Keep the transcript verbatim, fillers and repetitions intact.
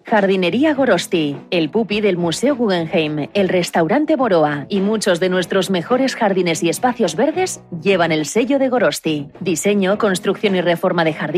Jardinería Gorosti, el pupi del Museo Guggenheim, el restaurante Boroa y muchos de nuestros mejores jardines y espacios verdes llevan el sello de Gorosti. Diseño, construcción y reforma de jardines